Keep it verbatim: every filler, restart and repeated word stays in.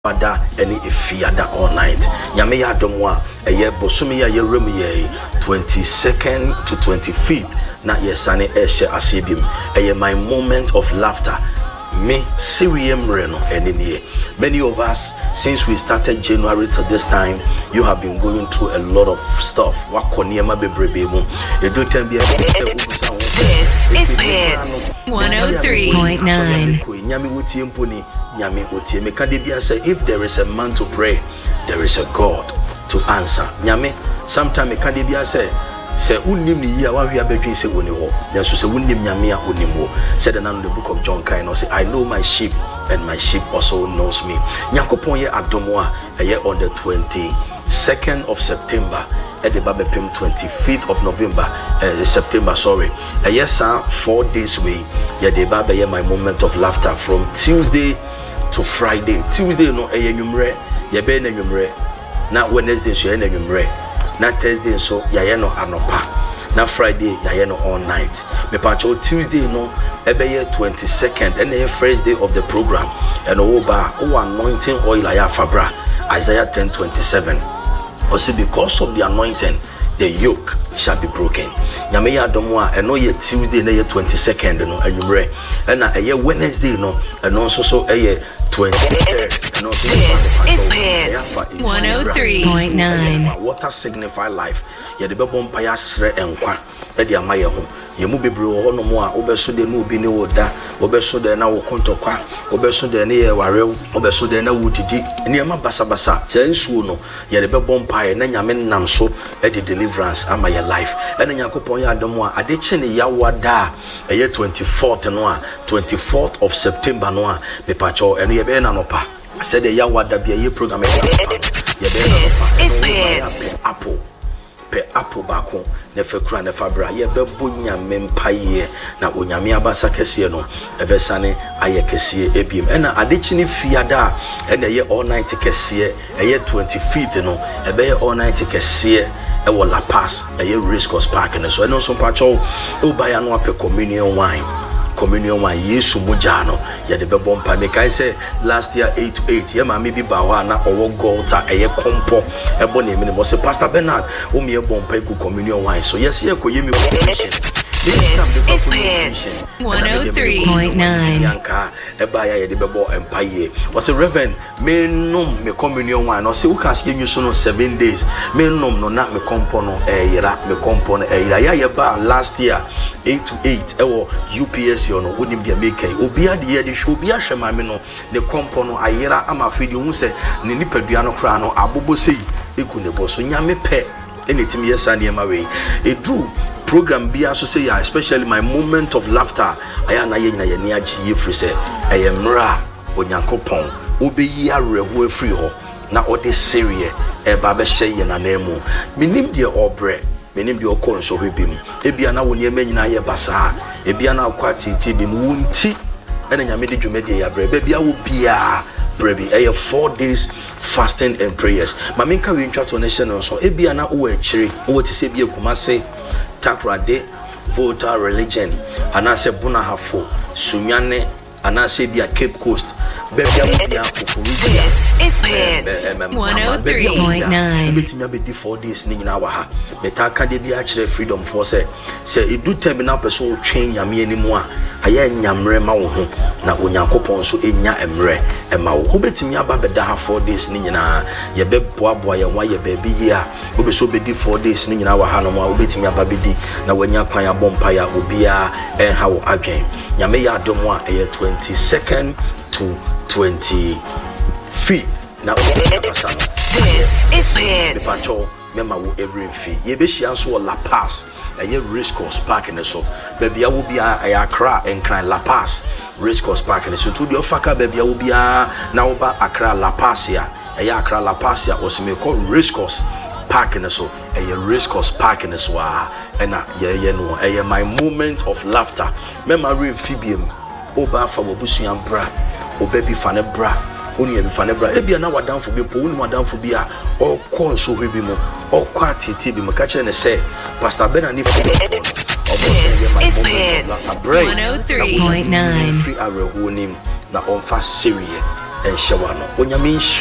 Ada any ifiada all night. Nyame ya domwa eye bosumi ya yerem ye twenty-second to twenty-fifth na yesane eshe asibim. Eye my moment of laughter. Me Sirium Reno and many of us since we started January to this time, you have been going through a lot of stuff. This is Hits one oh three point nine. If there is a man to pray, there is a God to answer. Nyame, sometimes Kadibia say, say unim ni ya wa hia betwin se woni ho nanso se unim nyame a onim ho said in the book of John kind say I know my sheep and my sheep also knows me. Nyakopon ye adomo a eye on the twenty-second of September at the Babepim twenty-fifth of November uh, September sorry uh, yes sir four days way yeah the Baba yeah my moment of laughter from Tuesday to Friday. Tuesday no eye nwumre ye be na nwumre na Wednesday so ye na nwumre na Thursday so yaye no anopa na Friday yaye no all night me pancho Tuesday no ebe twenty-second and the first day of the program and oba o anointing oil aya fabra Isaiah ten twenty-seven also because of the anointing the yoke shall be broken. Nyame ya domo a eno ye Tuesday na ye twenty-second no anwumre na eye Wednesday no eno so so eye twenty-third. This is Hits one oh three point nine. Water signify life. Ye de bebo mpaya sre enkwa e de amaye ho. Ye mu bebre ho no mo a obeso de no obi ne woda, obeso de na wo kontokwa, obeso de ne ye warew, obeso de na wudidi. Niema basa basa. Che nsuo no ye de bebo mpaye na nyame nam so e de deliverance ama your life. E na Yakopon ya adomo a ade che ne yawada e ye twenty-fourth no a twenty-fourth of September no a me pacho eno ye be na no pa. I said the Yawada be a program. This is Hits. Apple. Pe apple bako. Nefe kura nefa bra. Ye be bunya mempaye. Na unyami abasa kesiye no. Ebe sane aye kesiye ebiem. Ena adechini fiada. Ena ye all night kesiye. Eye twenty-fifth no. Ebe ye all night kesiye. Ewo La Paz. Eye Race Course Park. So eno so pacho. Ubaya no ape communion wine. Communion one yesu mujano ya de bebo mpa me kai say last year eight to eight ye ma me bi ba wa na owo golta eye kompo ebo na emi mo say Pastor Bernard o me e bompa egu communion wine so yes ye koye me This is Hits one oh three point nine. Yanka eba ya ye de bebo empa ye was a reverend me nom me communion wine no say we can see you so no seven days me nom no na me kompo no e yira me kompo no e yira ya ye ba last year eight to eight ewo U P S yo no wonim bia make obi ade ye de hwe obi ahwe mame no ne kompo no ayira ama afidi hu se ne nipadua no kra no abobo sei eku ne bo so nyame pe anytime yesa ne ma we edu program bia so say especially my moment of laughter aya na ye nyina ye ne agi ye free say eyemra onyankopon obeyi areho afiri ho na ode serie e ba be hye ye na nemu minim de obre menim de okon so hwebim ebia na woni emanyina ye basa ebia na akwatiti bim wunti ena nyame de dwumade ya bre bia wo bia brebi eh four days fasting and prayers maminka we ntwa to nation so ebia na wo akire wo ti se bia kumase takrade voter religion anase buna hafo sunyane anase bia Cape Coast bebia wo bia This is Hits one oh three point nine. Betimi abedi four days ni nyina wa ha metaka de bia akire freedom for say say edu terminal person twen nyame animu a aya nyamre ma wo ho na onyankopon so enya emre ema wo betimi aba beda ha four days ni nyina ye beboaboa ye wa ye baby yi a obeso bedi four days ni nyina wa ha no ma obetimi aba bedi na wanya kwan ya bompa ya obia en ha wo adwen nyame ya adomo a eye twenty-second to twenty-fifth na This is Hits pacho mema wo every fee ye be hia so La Paz eye Race Course Park ne so baby a wo bia aya Accra enkran La Paz Race Course Park ne so to the ofaka baby a wo bia na wo ba Accra La Paz ya eye Accra La Paz ya osime call Race Course Park ne so eye Race Course Park ne so a ena ye ye no eye my moment of laughter mema refibiem oba fa wo busuan bra obabi fa ne bra oni e fa ne bra ebia na wadanfo bi po oni wadanfo bi a o kon so hwe bi mo o kwa titi bi mo ka kire ne say Pastor Bernard ni fi This is Hits one oh three point nine. Free arehonim na on fa serie ɛnhyɛ wa no onyame